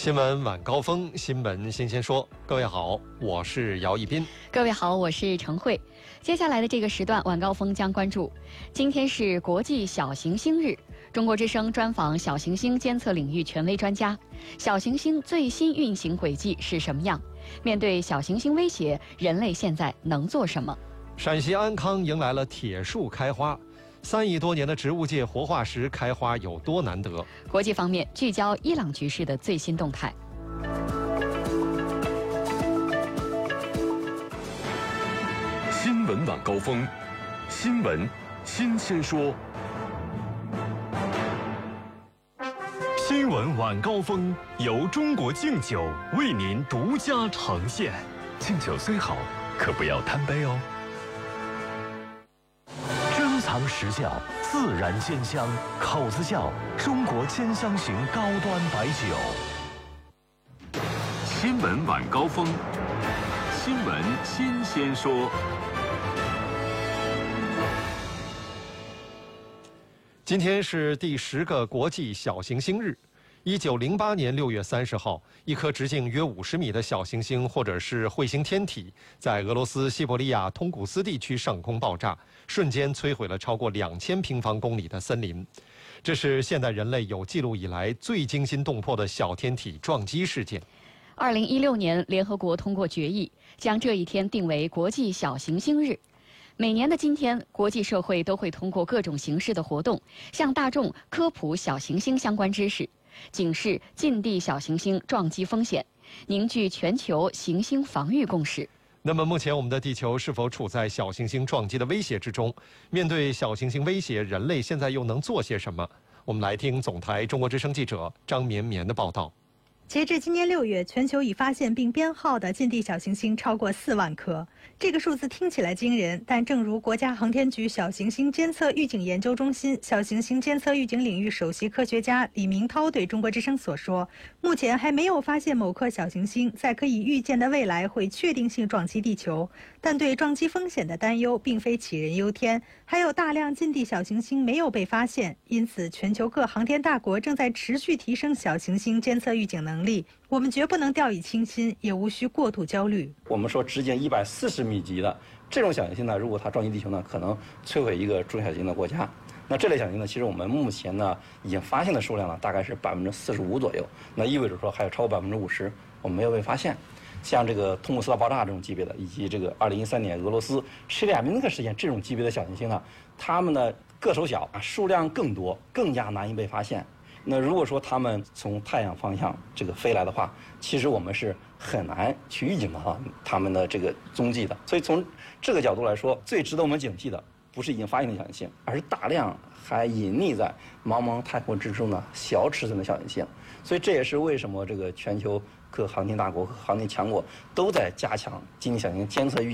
新闻晚高峰，新闻新鲜说。各位好，我是姚一斌。 各位好，我是程慧。接下来的这个时段，晚高峰将关注：今天是国际小行星日，中国之声专访小行星监测领域权威专家。小行星最新运行轨迹是什么样？面对小行星威胁，人类现在能做什么？ 陕西安康迎来了铁树开花。3亿多年的植物界活化石开花有多难得？ 国际方面，聚焦伊朗局势的最新动态。 新闻晚高峰，新闻新鲜说。新闻晚高峰由中国敬酒为您独家呈现。敬酒虽好，可不要贪杯哦。珍藏时效，自然鲜香，口子窖中国千香型高端白酒。新闻晚高峰，新闻新鲜说。 今天是第10个国际小行星日。1908年6月30号，一颗直径约50米的小行星或者是彗星天体，在俄罗斯西伯利亚通古斯地区上空爆炸，瞬间摧毁了超过2000平方公里的森林。这是现代人类有记录以来最惊心动魄的小天体撞击事件。 2016年，联合国通过决议，将这一天定为国际小行星日。每年的今天，国际社会都会通过各种形式的活动，向大众科普小行星相关知识，警示近地小行星撞击风险，凝聚全球行星防御共识。 那么目前我们的地球是否处在小行星撞击的威胁之中？面对小行星威胁，人类现在又能做些什么？我们来听总台中国之声记者张绵绵的报道。 截至今年6月，全球已发现并编号的近地小行星超过4万颗。这个数字听起来惊人，但正如国家航天局小行星监测预警研究中心小行星监测预警领域首席科学家李明涛对中国之声所说，目前还没有发现某颗小行星在可以预见的未来会确定性撞击地球，但对撞击风险的担忧并非杞人忧天，还有大量近地小行星没有被发现，因此全球各航天大国正在持续提升小行星监测预警能力。我们绝不能掉以轻心，也无需过度焦虑。 我们说直径140米级的这种小行星呢，如果它撞击地球呢，可能摧毁一个中小型的国家。那这类小行星呢，其实我们目前呢已经发现的数量呢，大概是45%左右。那意味着说还有超过50%我们没有被发现。像这个通古斯大爆炸这种级别的，以及这个2013年俄罗斯切里亚宾斯克事件这种级别的小行星呢，它们呢个头小，数量更多，更加难以被发现。那如果说他们从太阳方向这个飞来的话，其实我们是很难去预警到他们的这个踪迹的。所以从这个角度来说，最值得我们警惕的不是已经发现的小行星，而是大量还隐匿在茫茫太空之中的小尺寸的小行星。所以这也是为什么这个全球各航天大国和航天强国都在加强近地小行星监测预警